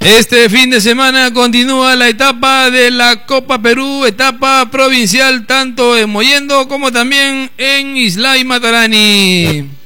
Este fin de semana continúa la etapa de la Copa Perú, etapa provincial, tanto en Mollendo como también en Islay Matarani.